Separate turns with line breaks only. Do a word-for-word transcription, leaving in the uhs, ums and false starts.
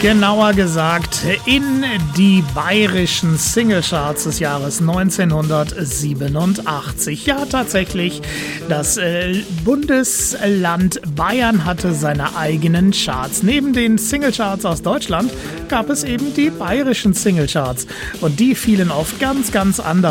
Genauer gesagt in die bayerischen Singlecharts des Jahres neunzehnhundertsiebenundachtzig. Ja, tatsächlich, das äh, Bundesland Bayern hatte seine eigenen Charts. Neben den Singlecharts aus Deutschland gab es eben die bayerischen Singlecharts. Und die fielen oft ganz, ganz anders